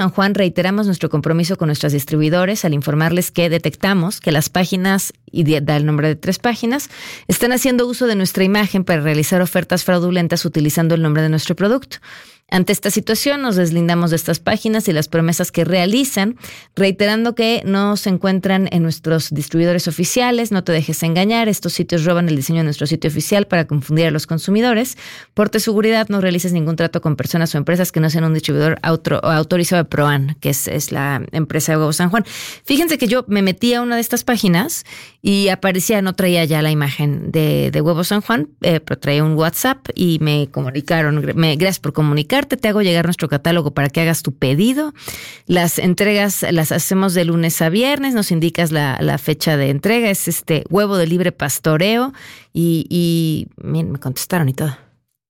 San Juan reiteramos nuestro compromiso con nuestros distribuidores al informarles que detectamos que las páginas, y da el nombre de 3 páginas, están haciendo uso de nuestra imagen para realizar ofertas fraudulentas utilizando el nombre de nuestro producto. Ante esta situación, nos deslindamos de estas páginas y las promesas que realizan, reiterando que no se encuentran en nuestros distribuidores oficiales. No te dejes engañar, estos sitios roban el diseño de nuestro sitio oficial para confundir a los consumidores. Por tu seguridad, no realices ningún trato con personas o empresas que no sean un distribuidor autorizado de Proan, que es la empresa de Huevos San Juan. Fíjense que yo me metí a una de estas páginas y aparecía, no traía ya la imagen de Huevos San Juan, pero traía un WhatsApp y me comunicaron, gracias por comunicar. Te hago llegar nuestro catálogo para que hagas tu pedido. Las entregas las hacemos de lunes a viernes. Nos indicas la fecha de entrega. Es huevo de libre pastoreo. Y miren, me contestaron y todo.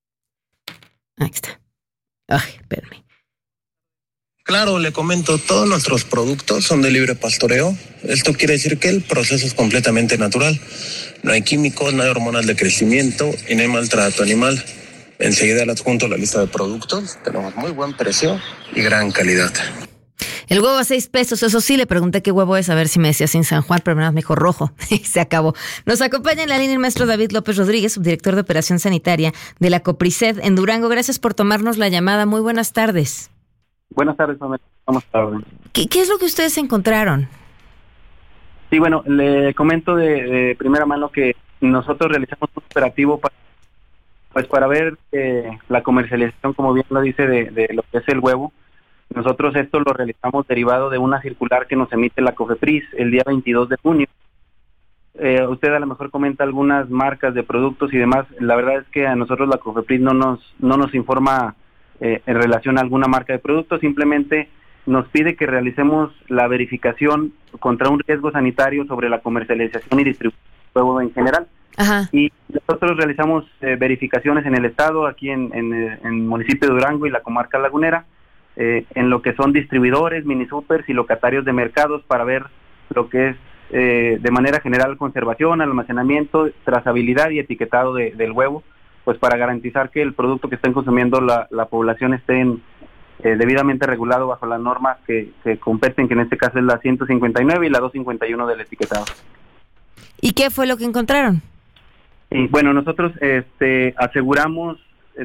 Ahí está. Ay, espérame. Claro, le comento, todos nuestros productos son de libre pastoreo. Esto quiere decir que el proceso es completamente natural. No hay químicos, no hay hormonas de crecimiento y no hay maltrato animal. Enseguida le adjunto la lista de productos. Tenemos muy buen precio y gran calidad. El huevo a 6 pesos, eso sí, le pregunté qué huevo es, a ver si me decía sin San Juan, pero me dijo rojo, y se acabó. Nos acompaña en la línea el maestro David López Rodríguez, subdirector de Operación Sanitaria de la Coprised en Durango. Gracias por tomarnos la llamada. Muy buenas tardes. Buenas tardes, ¿cómo están? ¿Qué es lo que ustedes encontraron? Sí, bueno, le comento de primera mano que nosotros realizamos un operativo para ver la comercialización, como bien lo dice, de lo que es el huevo. Nosotros esto lo realizamos derivado de una circular que nos emite la COFEPRIS el día 22 de junio. Usted a lo mejor comenta algunas marcas de productos y demás. La verdad es que a nosotros la COFEPRIS no nos informa en relación a alguna marca de producto, simplemente nos pide que realicemos la verificación contra un riesgo sanitario sobre la comercialización y distribución del huevo en general. Ajá. Y nosotros realizamos verificaciones en el estado, aquí en el municipio de Durango y la comarca lagunera, en lo que son distribuidores, mini supers y locatarios de mercados, para ver lo que es de manera general conservación, almacenamiento, trazabilidad y etiquetado del huevo, pues para garantizar que el producto que estén consumiendo la población esté debidamente regulado bajo las normas que competen, que en este caso es la 159 y la 251 del etiquetado. ¿Y qué fue lo que encontraron? Y bueno, nosotros aseguramos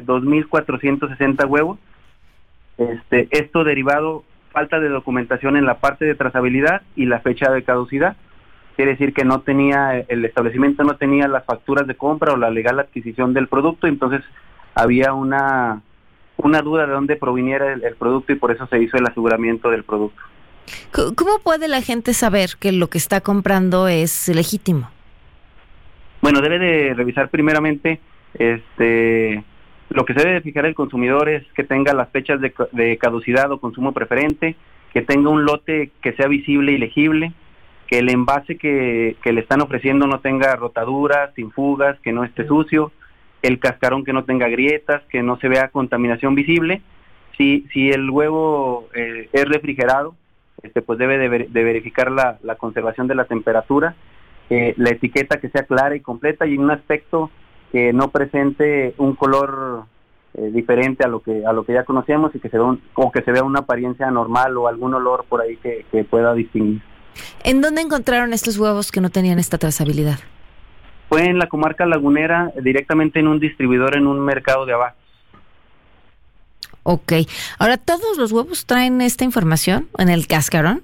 2,460 huevos. Esto derivado, falta de documentación en la parte de trazabilidad y la fecha de caducidad. Quiere decir que el establecimiento no tenía las facturas de compra o la legal adquisición del producto, entonces había una duda de dónde proviniera el producto y por eso se hizo el aseguramiento del producto. ¿Cómo puede la gente saber que lo que está comprando es legítimo? Bueno, debe de revisar primeramente, lo que se debe de fijar el consumidor es que tenga las fechas de caducidad o consumo preferente, que tenga un lote que sea visible y legible, que el envase que le están ofreciendo no tenga rotaduras, sin fugas, que no esté sucio, el cascarón que no tenga grietas, que no se vea contaminación visible. Si el huevo es refrigerado, pues debe de verificar la conservación de la temperatura, la etiqueta que sea clara y completa y en un aspecto que no presente un color diferente a lo que ya conocemos y que se vea una apariencia anormal o algún olor por ahí que pueda distinguir. ¿En dónde encontraron estos huevos que no tenían esta trazabilidad? Fue en la comarca lagunera, directamente en un distribuidor en un mercado de abastos. Ok. Ahora, ¿todos los huevos traen esta información en el cascarón?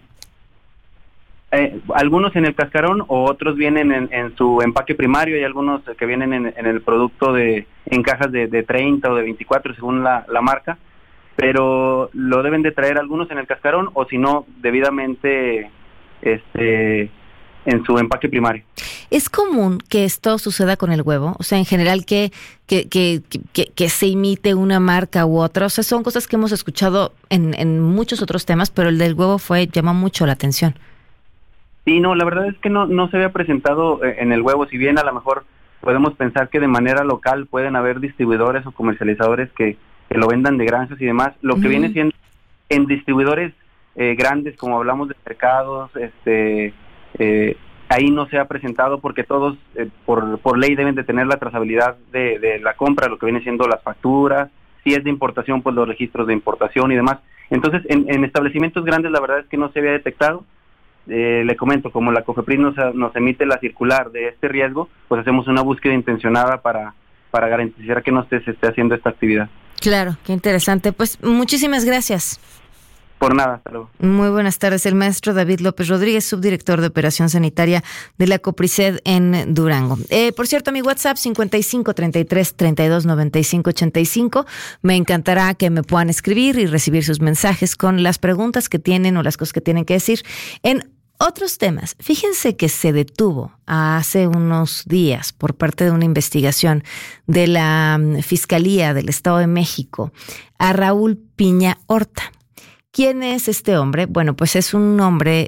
Algunos en el cascarón o otros vienen en su empaque primario. Hay algunos que vienen en el producto en cajas de 30 o de 24 según la marca, pero lo deben de traer algunos en el cascarón o si no debidamente en su empaque primario. ¿Es común que esto suceda con el huevo? O sea, en general que se imite una marca u otra. O sea, son cosas que hemos escuchado en muchos otros temas, pero el del huevo llamó mucho la atención. Sí, no, la verdad es que no se había presentado en el huevo, si bien a lo mejor podemos pensar que de manera local pueden haber distribuidores o comercializadores que lo vendan de granjas y demás. Lo que viene siendo en distribuidores grandes, como hablamos de mercados, ahí no se ha presentado porque todos por ley deben de tener la trazabilidad de la compra, lo que viene siendo las facturas, si es de importación, pues los registros de importación y demás. Entonces, en establecimientos grandes la verdad es que no se había detectado. Le comento, como la COFEPRIS nos emite la circular de este riesgo, pues hacemos una búsqueda intencionada para garantizar que no se esté haciendo esta actividad. Claro, qué interesante. Pues muchísimas gracias. Por nada, hasta luego. Muy buenas tardes, el maestro David López Rodríguez, subdirector de Operación Sanitaria de la COPRISED en Durango. Por cierto, mi WhatsApp 5533-329585. Me encantará que me puedan escribir y recibir sus mensajes con las preguntas que tienen o las cosas que tienen que decir. En otros temas, fíjense que se detuvo hace unos días por parte de una investigación de la Fiscalía del Estado de México a Raúl Piña Horta. ¿Quién es este hombre? Bueno, pues es un hombre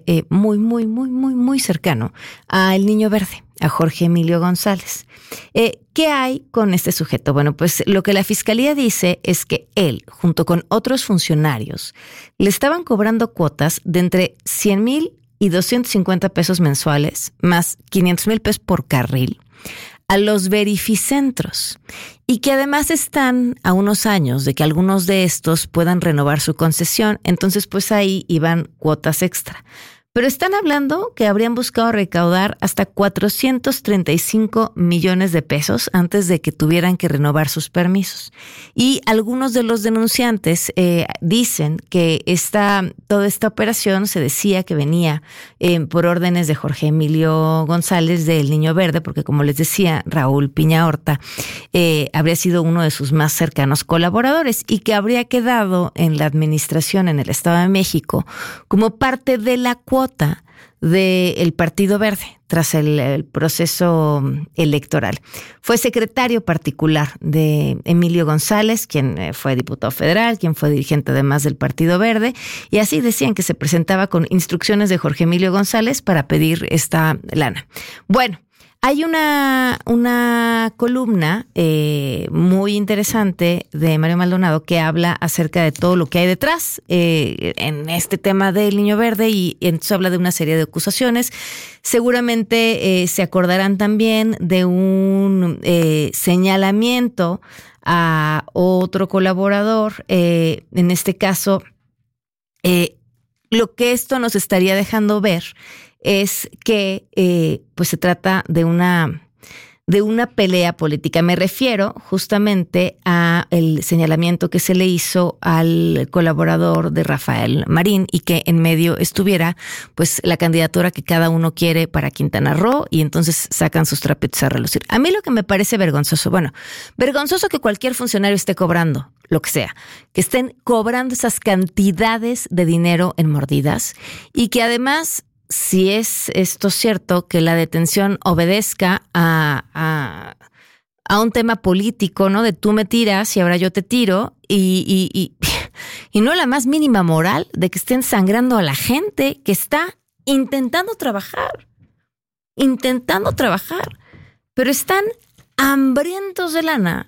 muy cercano al Niño Verde, a Jorge Emilio González. ¿Qué hay con este sujeto? Bueno, pues lo que la Fiscalía dice es que él, junto con otros funcionarios, le estaban cobrando cuotas de entre 100,000 y 250 pesos mensuales, más 500,000 pesos por carril, a los verificentros, y que además están a unos años de que algunos de estos puedan renovar su concesión, entonces pues ahí iban cuotas extra. Pero están hablando que habrían buscado recaudar hasta 435 millones de pesos antes de que tuvieran que renovar sus permisos. Y algunos de los denunciantes dicen que toda esta operación se decía que venía por órdenes de Jorge Emilio González del Niño Verde, porque como les decía, Raúl Piña Horta habría sido uno de sus más cercanos colaboradores y que habría quedado en la administración en el Estado de México como parte de la cuota del Partido Verde tras el proceso electoral. Fue secretario particular de Emilio González, quien fue diputado federal, quien fue dirigente además del Partido Verde, y así decían que se presentaba con instrucciones de Jorge Emilio González para pedir esta lana. Bueno, hay una columna muy interesante de Mario Maldonado que habla acerca de todo lo que hay detrás en este tema del Niño Verde, y entonces habla de una serie de acusaciones. Seguramente se acordarán también de un señalamiento a otro colaborador, en este caso, lo que esto nos estaría dejando ver es que pues se trata de una pelea política. Me refiero justamente a el señalamiento que se le hizo al colaborador de Rafael Marín, y que en medio estuviera pues la candidatura que cada uno quiere para Quintana Roo, y entonces sacan sus trapitos a relucir. A mí lo que me parece vergonzoso que cualquier funcionario esté cobrando lo que sea, que estén cobrando esas cantidades de dinero en mordidas, y que además, si es esto cierto, que la detención obedezca a un tema político, ¿no? De tú me tiras y ahora yo te tiro, y no la más mínima moral de que estén sangrando a la gente que está intentando trabajar, pero están hambrientos de lana,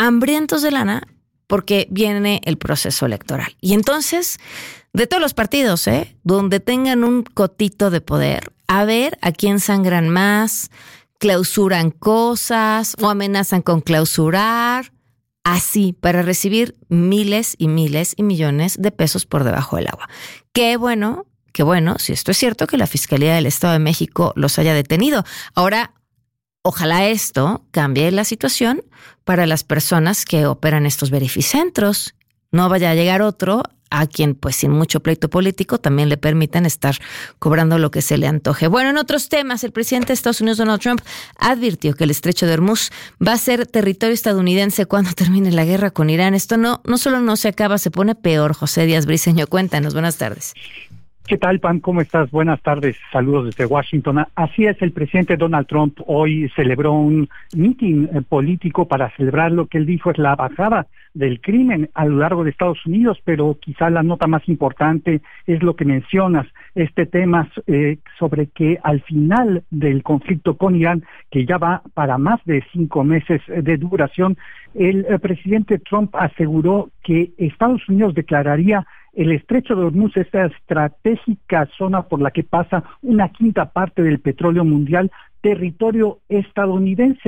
porque viene el proceso electoral. Y entonces, de todos los partidos, donde tengan un cotito de poder, a ver a quién sangran más, clausuran cosas o amenazan con clausurar, así, para recibir miles y miles y millones de pesos por debajo del agua. Qué bueno, si esto es cierto, que la Fiscalía del Estado de México los haya detenido. Ahora, ojalá esto cambie la situación para las personas que operan estos verificentros. No vaya a llegar otro a quien, pues sin mucho pleito político, también le permitan estar cobrando lo que se le antoje. Bueno, en otros temas, el presidente de Estados Unidos, Donald Trump, advirtió que el estrecho de Hormuz va a ser territorio estadounidense cuando termine la guerra con Irán. Esto no solo no se acaba, se pone peor. José Díaz Briceño, cuéntanos. Buenas tardes. ¿Qué tal, Pam? ¿Cómo estás? Buenas tardes. Saludos desde Washington. Así es, el presidente Donald Trump hoy celebró un meeting político para celebrar lo que él dijo es la bajada del crimen a lo largo de Estados Unidos, pero quizá la nota más importante es lo que mencionas, este tema sobre que al final del conflicto con Irán, que ya va para más de 5 meses de duración, el presidente Trump aseguró que Estados Unidos declararía el estrecho de Hormuz, esta estratégica zona por la que pasa una quinta parte del petróleo mundial, territorio estadounidense.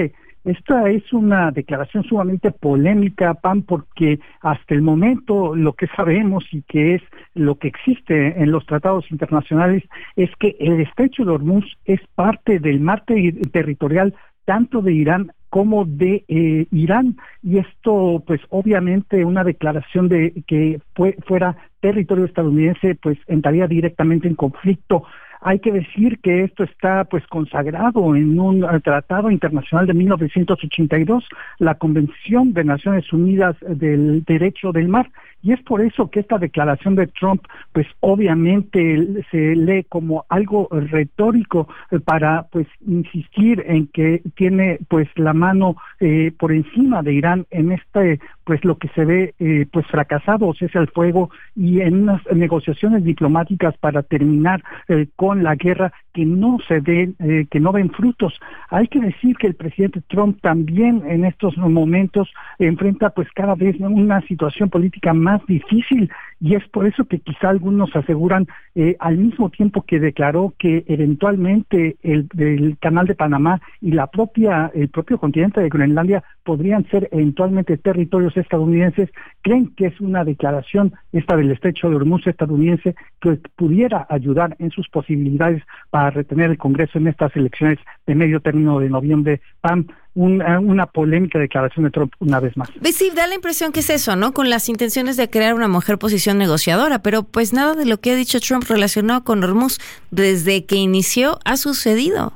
Esta es una declaración sumamente polémica, Pam, porque hasta el momento lo que sabemos y que es lo que existe en los tratados internacionales es que el estrecho de Hormuz es parte del mar territorial tanto de Irán como de Irán, y esto pues obviamente una declaración de que fuera territorio estadounidense pues entraría directamente en conflicto. Hay que decir que esto está pues consagrado en un tratado internacional de 1982, la Convención de Naciones Unidas del Derecho del Mar, y es por eso que esta declaración de Trump pues obviamente se lee como algo retórico para pues insistir en que tiene pues la mano por encima de Irán en pues lo que se ve pues fracasado cese al fuego y en unas negociaciones diplomáticas para terminar con la guerra que no ven frutos. Hay que decir que el presidente Trump también en estos momentos enfrenta pues cada vez una situación política más difícil, y es por eso que quizá algunos aseguran al mismo tiempo que declaró que eventualmente el Canal de Panamá y el propio continente de Groenlandia podrían ser eventualmente territorios estadounidenses, creen que es una declaración esta del estrecho de Hormuz estadounidense que pudiera ayudar en sus posibilidades para retener el Congreso en estas elecciones de medio término de noviembre. Pam, una polémica declaración de Trump una vez más. Sí, da la impresión que es eso, ¿no? Con las intenciones de crear una mujer posición negociadora, pero pues nada de lo que ha dicho Trump relacionado con Hormuz desde que inició ha sucedido.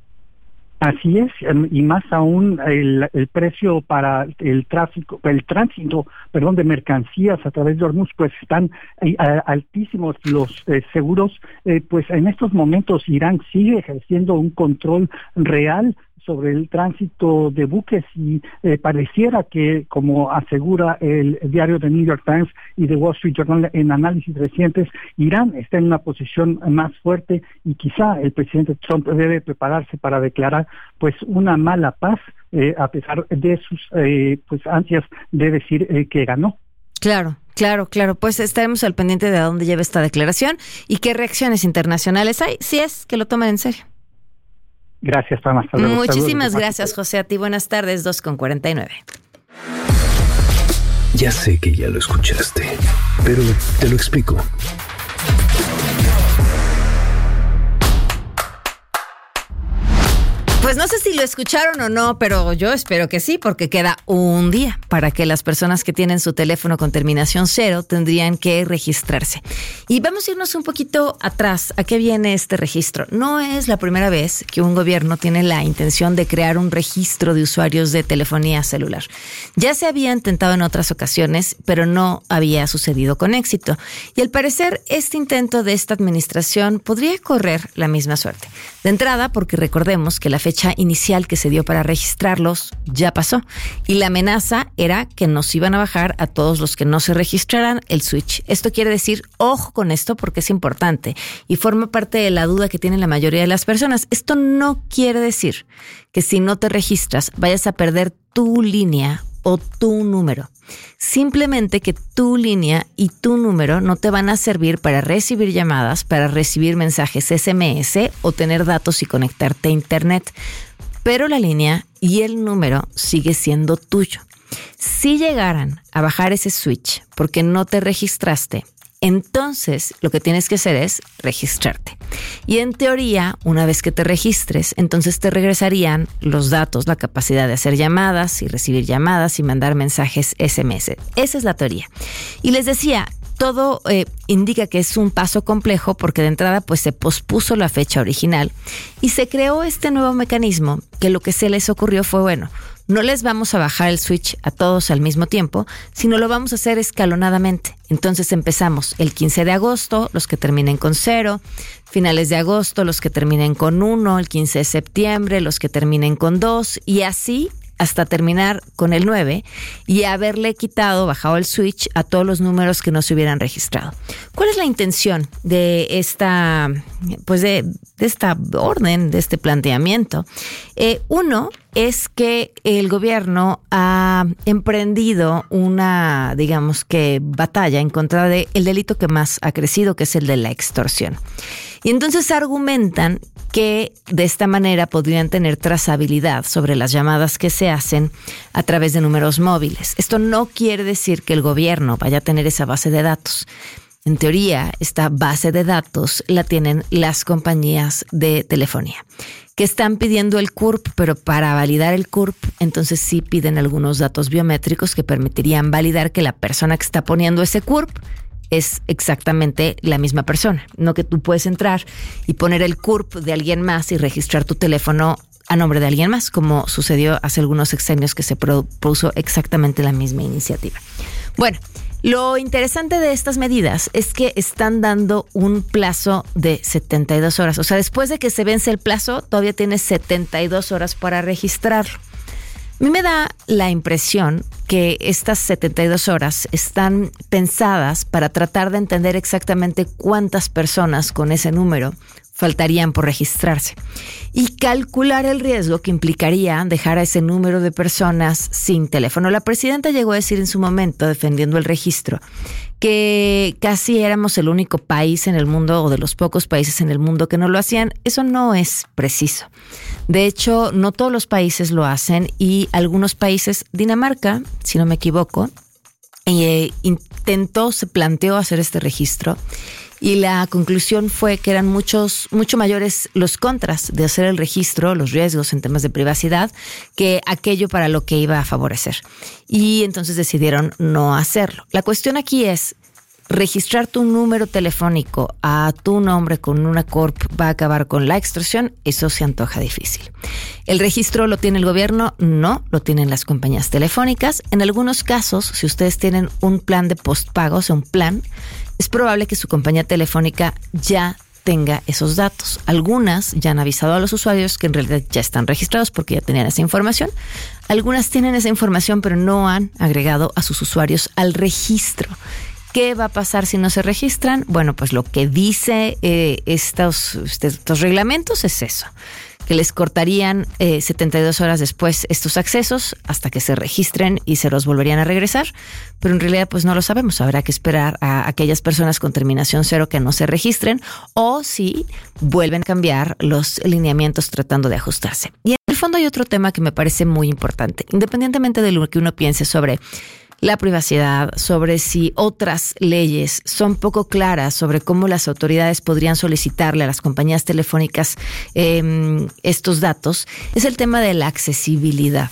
Así es, y más aún el precio para el tránsito de mercancías a través de Hormuz, pues están altísimos los seguros, pues en estos momentos Irán sigue ejerciendo un control real sobre el tránsito de buques y pareciera que, como asegura el diario The New York Times y The Wall Street Journal en análisis recientes, Irán está en una posición más fuerte y quizá el presidente Trump debe prepararse para declarar pues una mala paz a pesar de sus pues ansias de decir que ganó. Claro. Pues estaremos al pendiente de a dónde lleva esta declaración y qué reacciones internacionales hay, si es que lo toman en serio. Gracias, Pam. Hasta luego. Muchísimas gracias, José. A ti, buenas tardes, 2:49. Ya sé que ya lo escuchaste, pero te lo explico. Pues no sé si lo escucharon o no, pero yo espero que sí, porque queda un día para que las personas que tienen su teléfono con terminación 0 tendrían que registrarse. Y vamos a irnos un poquito atrás. ¿A qué viene este registro? No es la primera vez que un gobierno tiene la intención de crear un registro de usuarios de telefonía celular. Ya se había intentado en otras ocasiones, pero no había sucedido con éxito. Y al parecer, este intento de esta administración podría correr la misma suerte. De entrada, porque recordemos que la fecha inicial que se dio para registrarlos ya pasó y la amenaza era que nos iban a bajar a todos los que no se registraran el switch. Esto quiere decir, ojo con esto porque es importante y forma parte de la duda que tienen la mayoría de las personas. Esto no quiere decir que si no te registras vayas a perder tu línea o tu número. Simplemente que tu línea y tu número no te van a servir para recibir llamadas, para recibir mensajes SMS o tener datos y conectarte a internet. Pero la línea y el número sigue siendo tuyo. Si llegaran a bajar ese switch porque no te registraste, entonces lo que tienes que hacer es registrarte. Y en teoría, una vez que te registres, entonces te regresarían los datos, la capacidad de hacer llamadas y recibir llamadas y mandar mensajes SMS. Esa es la teoría. Y les decía, todo indica que es un paso complejo porque de entrada pues se pospuso la fecha original y se creó este nuevo mecanismo que lo que se les ocurrió fue, bueno, no les vamos a bajar el switch a todos al mismo tiempo, sino lo vamos a hacer escalonadamente. Entonces empezamos el 15 de agosto, los que terminen con 0, finales de agosto, los que terminen con 1, el 15 de septiembre, los que terminen con 2, y así hasta terminar con el 9 y haberle bajado el switch a todos los números que no se hubieran registrado. ¿Cuál es la intención de esta, pues de esta orden, de este planteamiento? Uno es que el gobierno ha emprendido una, digamos que, batalla en contra del delito que más ha crecido, que es el de la extorsión. Y entonces argumentan que de esta manera podrían tener trazabilidad sobre las llamadas que se hacen a través de números móviles. Esto no quiere decir que el gobierno vaya a tener esa base de datos. En teoría, esta base de datos la tienen las compañías de telefonía, que están pidiendo el CURP, pero para validar el CURP, entonces sí piden algunos datos biométricos que permitirían validar que la persona que está poniendo ese CURP es exactamente la misma persona. No que tú puedes entrar y poner el CURP de alguien más y registrar tu teléfono a nombre de alguien más, como sucedió hace algunos sexenios que se propuso exactamente la misma iniciativa. Bueno, lo interesante de estas medidas es que están dando un plazo de 72 horas. O sea, después de que se vence el plazo, todavía tienes 72 horas para registrarlo. A mí me da la impresión que estas 72 horas están pensadas para tratar de entender exactamente cuántas personas con ese número faltarían por registrarse y calcular el riesgo que implicaría dejar a ese número de personas sin teléfono. La presidenta llegó a decir en su momento, defendiendo el registro, que casi éramos el único país en el mundo o de los pocos países en el mundo que no lo hacían. Eso no es preciso. De hecho, no todos los países lo hacen y algunos países, Dinamarca, si no me equivoco, se planteó hacer este registro y la conclusión fue que eran mucho mayores los contras de hacer el registro, los riesgos en temas de privacidad, que aquello para lo que iba a favorecer. Y entonces decidieron no hacerlo. La cuestión aquí es, registrar tu número telefónico a tu nombre con una CURP va a acabar con la extorsión. Eso se antoja difícil. ¿El registro lo tiene el gobierno? No, lo tienen las compañías telefónicas. En algunos casos, si ustedes tienen un plan de postpago, o sea, un plan, es probable que su compañía telefónica ya tenga esos datos. Algunas ya han avisado a los usuarios que en realidad ya están registrados porque ya tenían esa información. Algunas tienen esa información pero no han agregado a sus usuarios al registro. ¿Qué va a pasar si no se registran? Bueno, pues lo que dice estos reglamentos es eso, que les cortarían 72 horas después estos accesos hasta que se registren y se los volverían a regresar, pero en realidad pues no lo sabemos. Habrá que esperar a aquellas personas con terminación 0 que no se registren o si vuelven a cambiar los lineamientos tratando de ajustarse. Y en el fondo hay otro tema que me parece muy importante, independientemente de lo que uno piense sobre la privacidad, sobre si otras leyes son poco claras sobre cómo las autoridades podrían solicitarle a las compañías telefónicas estos datos, es el tema de la accesibilidad.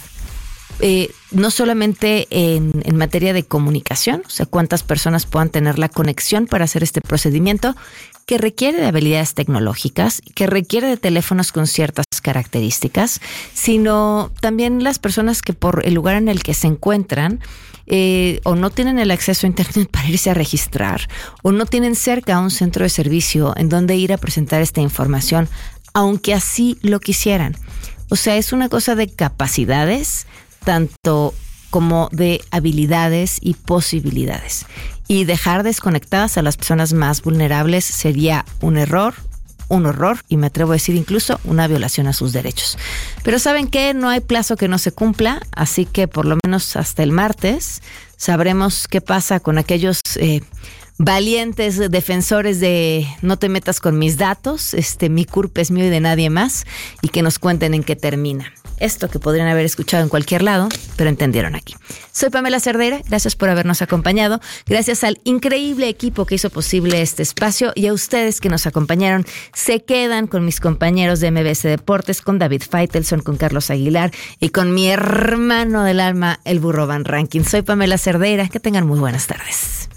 No solamente en materia de comunicación, o sea, cuántas personas puedan tener la conexión para hacer este procedimiento, que requiere de habilidades tecnológicas, que requiere de teléfonos con ciertas características, sino también las personas que por el lugar en el que se encuentran o no tienen el acceso a internet para irse a registrar, o no tienen cerca un centro de servicio en donde ir a presentar esta información, aunque así lo quisieran. O sea, es una cosa de capacidades, tanto como de habilidades y posibilidades. Y dejar desconectadas a las personas más vulnerables sería un error, un horror y me atrevo a decir incluso una violación a sus derechos. Pero ¿saben qué? No hay plazo que no se cumpla, así que por lo menos hasta el martes sabremos qué pasa con aquellos valientes defensores de no te metas con mis datos, mi CURP es mío y de nadie más, y que nos cuenten en qué termina. Esto que podrían haber escuchado en cualquier lado, pero entendieron aquí. Soy Pamela Cerdeira, gracias por habernos acompañado, gracias al increíble equipo que hizo posible este espacio y a ustedes que nos acompañaron. Se quedan con mis compañeros de MBS Deportes, con David Faitelson, con Carlos Aguilar y con mi hermano del alma, el Burro Van Rankin. Soy Pamela Cerdeira, que tengan muy buenas tardes.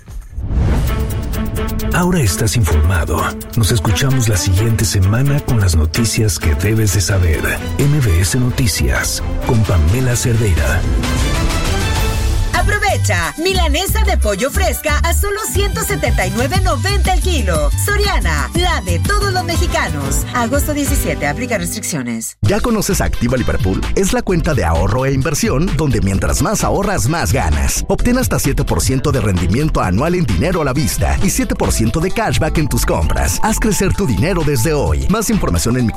Ahora estás informado. Nos escuchamos la siguiente semana con las noticias que debes de saber. MBS Noticias con Pamela Cerdeira. Aprovecha, milanesa de pollo fresca a solo $179.90 el kilo. Soriana, la de todos los mexicanos. mexicanos. Agosto 17, aplica restricciones. ¿Ya conoces Activa Liverpool? Es la cuenta de ahorro e inversión donde mientras más ahorras, más ganas. Obtén hasta 7% de rendimiento anual en dinero a la vista y 7% de cashback en tus compras. Haz crecer tu dinero desde hoy. Más información en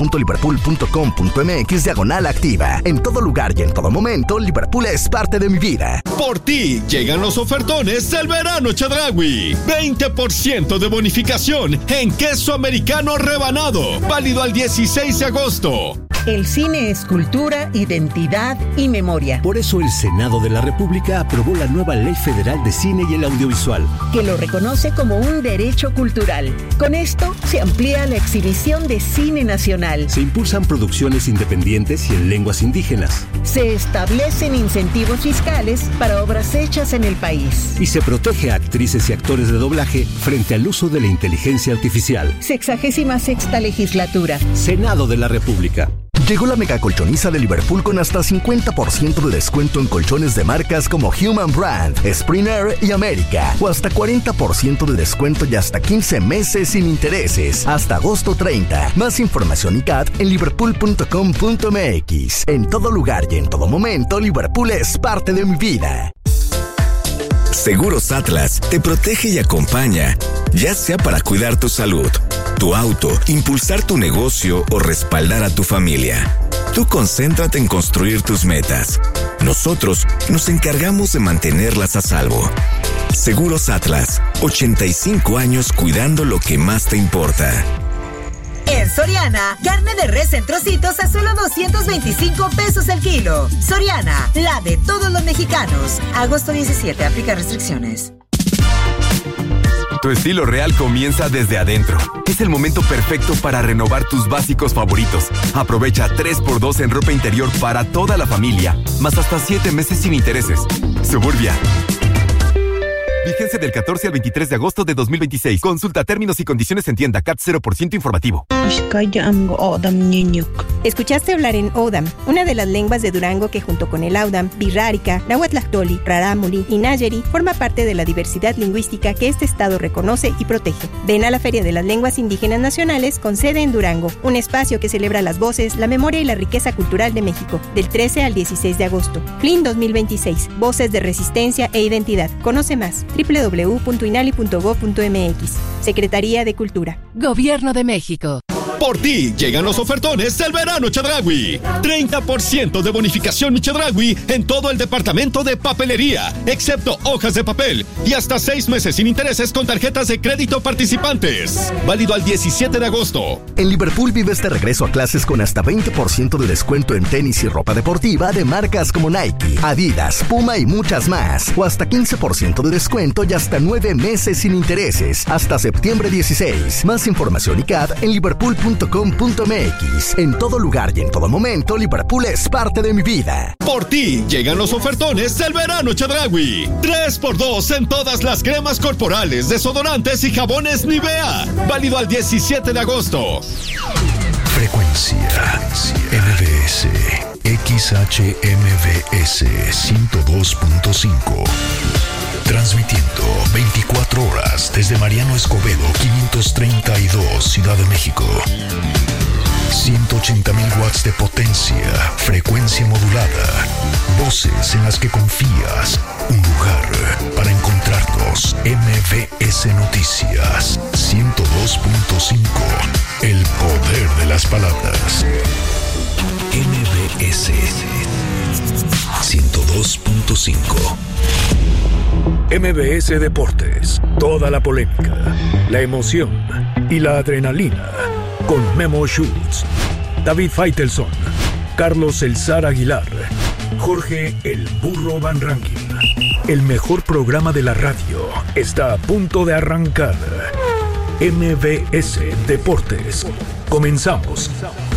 micredito.liverpool.com.mx/activa. En todo lugar y en todo momento, Liverpool es parte de mi vida. Por ti llegan los ofertones del verano Chedraui. 20% de bonificación en queso americano rebanado. Válido al 16 de agosto. El cine es cultura, identidad y memoria. Por eso el Senado de la República aprobó la nueva Ley Federal de Cine y el Audiovisual, que lo reconoce como un derecho cultural. Con esto se amplía la exhibición de cine nacional. Se impulsan producciones independientes y en lenguas indígenas. Se establecen incentivos fiscales para obras hechas en el país. Y se protege a actrices y actores de doblaje frente al uso de la inteligencia artificial. 66ª legislatura. Senado de la República. Llegó la mega colchoniza de Liverpool con hasta 50% de descuento en colchones de marcas como Human Brand, Springer y América. O hasta 40% de descuento y hasta 15 meses sin intereses. Hasta agosto 30. Más información y CAT en liverpool.com.mx. En todo lugar y en todo momento, Liverpool es parte de mi vida. Seguros Atlas te protege y acompaña, ya sea para cuidar tu salud, tu auto, impulsar tu negocio o respaldar a tu familia. Tú concéntrate en construir tus metas. Nosotros nos encargamos de mantenerlas a salvo. Seguros Atlas, 85 años cuidando lo que más te importa. En Soriana, carne de res en trocitos a solo 225 pesos el kilo. Soriana, la de todos los mexicanos. Agosto 17, aplica restricciones. Tu estilo real comienza desde adentro. Es el momento perfecto para renovar tus básicos favoritos. Aprovecha 3x2 en ropa interior para toda la familia, más hasta 7 meses sin intereses. Suburbia. Vigencia del 14 al 23 de agosto de 2026. Consulta términos y condiciones en tienda. CAT 0% informativo. Escuchaste hablar en Odam, una de las lenguas de Durango que junto con el Audam, Birrárica, Nahuatlactoli, Rarámuri y Nayeri forma parte de la diversidad lingüística que este estado reconoce y protege. Ven a la Feria de las Lenguas Indígenas Nacionales con sede en Durango, un espacio que celebra las voces, la memoria y la riqueza cultural de México, del 13 al 16 de agosto. FLIN 2026, Voces de Resistencia e Identidad. Conoce más. www.inali.gov.mx. Secretaría de Cultura. Gobierno de México. Por ti llegan los ofertones del verano Chedraui. 30% de bonificación Chedraui en todo el departamento de papelería, excepto hojas de papel, y hasta 6 meses sin intereses con tarjetas de crédito participantes. Válido al 17 de agosto. En Liverpool vive este regreso a clases con hasta 20% de descuento en tenis y ropa deportiva de marcas como Nike, Adidas, Puma y muchas más. O hasta 15% de descuento y hasta 9 meses sin intereses. Hasta septiembre 16. Más información y CAD en liverpool.com.mx. En todo lugar y en todo momento, Liverpool es parte de mi vida. Por ti llegan los ofertones del verano Chedraui. 3x2 en todas las cremas corporales, desodorantes y jabones Nivea. Válido al 17 de agosto. Frecuencia MBS XHMBS 102.5. Transmitiendo 24 horas desde Mariano Escobedo 532, Ciudad de México. 180,000 watts de potencia, frecuencia modulada, voces en las que confías, un lugar para encontrarnos. MBS Noticias 102.5, el poder de las palabras. MBS 102.5. MBS Deportes, toda la polémica, la emoción y la adrenalina, con Memo Schutz, David Faitelson, Carlos El Zar Aguilar, Jorge El Burro Van Rankin. El mejor programa de la radio está a punto de arrancar. MBS Deportes. Comenzamos.